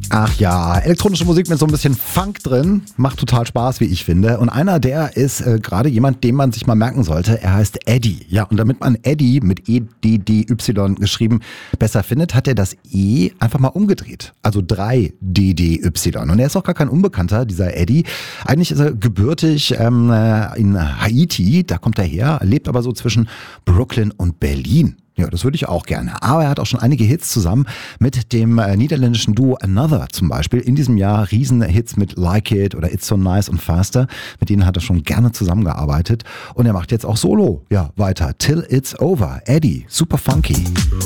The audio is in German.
Ach ja, elektronische Musik mit so ein bisschen Funk drin. Macht total Spaß, wie ich finde. Und einer, der ist gerade jemand, den man sich mal merken sollte. Er heißt Eddie. Ja, und damit man Eddie mit E-D-D-Y geschrieben besser findet, hat er das E einfach mal umgedreht. Also 3-D-D-Y. Und er ist auch gar kein Unbekannter, dieser Eddie. Eigentlich ist er gebürtig in Haiti. Da kommt er her, lebt aber so zwischen Brooklyn und Berlin. Ja, das würde ich auch gerne. Aber er hat auch schon einige Hits zusammen mit dem niederländischen Duo Another zum Beispiel. In diesem Jahr Riesenhits mit Like It oder It's So Nice und Faster. Mit denen hat er schon gerne zusammengearbeitet. Und er macht jetzt auch Solo weiter. Till It's Over. Eddie, super funky.